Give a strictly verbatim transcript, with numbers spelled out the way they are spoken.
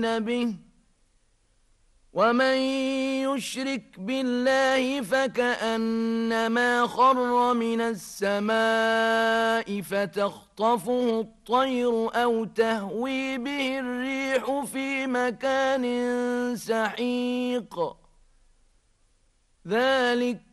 به ومن يشرك بالله فكأنما خر من السماء فتخطفه الطير أو تهوي به الريح في مكان سحيق ذلك